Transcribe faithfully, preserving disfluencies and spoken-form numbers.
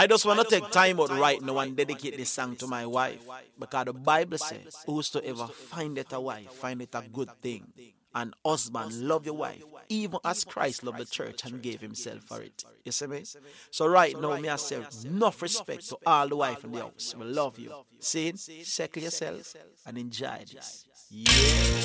I just want to take time out right now and dedicate this song to my wife. Because the Bible says, whosoever findeth a wife, findeth a good thing. And husband, love your wife, even as Christ loved the church and gave himself for it. You see me? So right now, me I say enough respect to all the wife in the house. We love you. See? Settle yourself and enjoy this. Yeah.